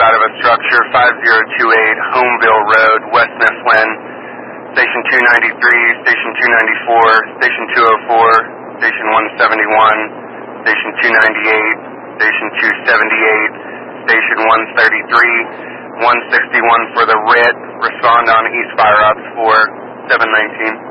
out of a structure 5028 Homeville Road, West Mifflin. Station 293, Station 294, Station 204, Station 171, Station 298, Station 278, Station 133, 161 for the RIT. Respond on East Fire Ops for 719.